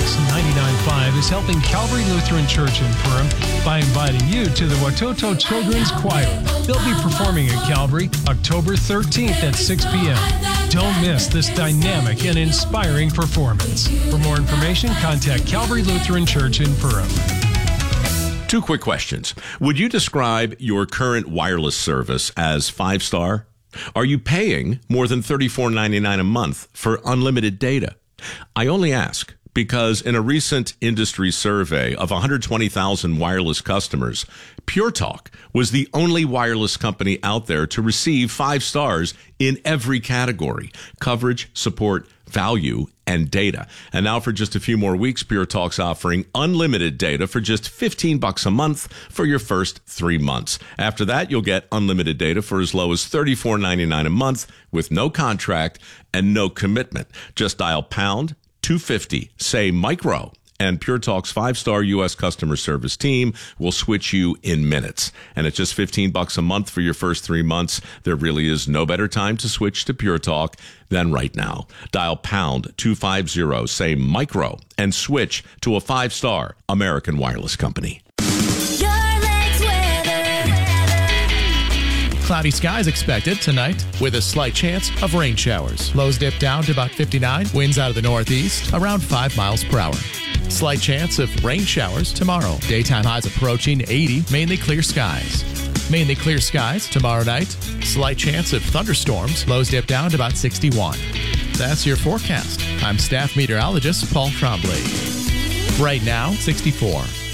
Kicks 99.5 is helping Calvary Lutheran Church in Perham by inviting you to the Watoto Children's Choir. They'll be performing at Calvary October 13th at 6 p.m. Don't miss this dynamic and inspiring performance. For more information, contact Calvary Lutheran Church in Perham. Two quick questions. Would you describe your current wireless service as 5-star? Are you paying more than $34.99 a month for unlimited data? I only ask because in a recent industry survey of 120,000 wireless customers, Pure Talk was the only wireless company out there to receive 5 stars in every category: coverage, support, value, and data. And now for just a few more weeks, Pure Talk's offering unlimited data for just $15 a month for your first 3 months. After that, you'll get unlimited data for as low as $34.99 a month with no contract and no commitment. Just dial pound 250, say micro, and Pure Talk's 5-star U.S. customer service team will switch you in minutes. And at just $15 a month for your first 3 months, there really is no better time to switch to Pure Talk than right now. Dial pound 250, say micro, and switch to a 5-star American wireless company. Cloudy skies expected tonight with a slight chance of rain showers. Lows dip down to about 59. Winds out of the northeast around 5 miles per hour. Slight chance of rain showers tomorrow. Daytime highs approaching 80. Mainly clear skies. Mainly clear skies tomorrow night. Slight chance of thunderstorms. Lows dip down to about 61. That's your forecast. I'm staff meteorologist Paul Trombley. Right now, 64.